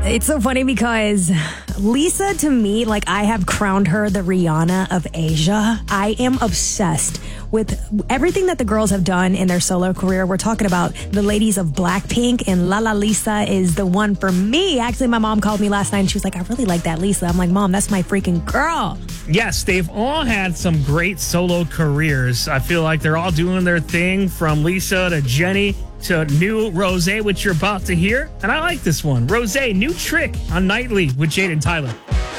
It's so funny because Lisa, to me, like I have crowned her the Rihanna of Asia. I am obsessed with everything that the girls have done in their solo career. We're talking about the ladies of Blackpink, and Lala Lisa is the one for me. Actually, my mom called me last night and she was like, I really like that Lisa. I'm like, Mom, that's my freaking girl. Yes, they've all had some great solo careers. I feel like they're all doing their thing, from Lisa to Jennie to new Rosé, which you're about to hear. And I like this one. Rosé, new trick on Nightly with Jade and Tyler.